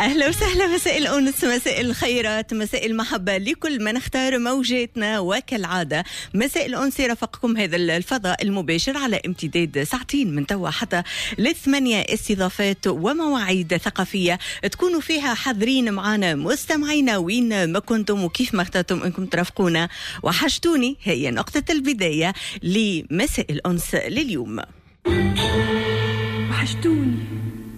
أهلا وسهلا، مساء الأنس، مساء الخيرات، مساء المحبة لكل من اختار موجاتنا. وكالعادة مساء الأنس رافقكم هذا الفضاء المباشر على امتداد ساعتين من توا حتى ل8، استضافات ومواعيد ثقافية تكونوا فيها حاضرين معنا مستمعينا وين ما كنتم وكيف ما اخترتم انكم ترافقونا. وحشتوني هي نقطة البداية لمساء الأنس لليوم. وحشتوني